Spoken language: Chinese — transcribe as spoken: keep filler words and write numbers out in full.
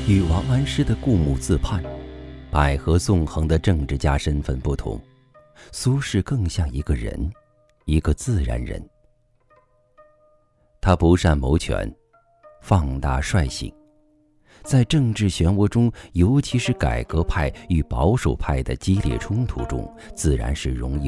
与王安石的顾墓自叛、百合纵横的政治家身份不同，苏轼更像一个人，一个自然人。他不善谋权，放大率性，在政治漩涡中，尤其是改革派与保守派的激烈冲突中，自然是容易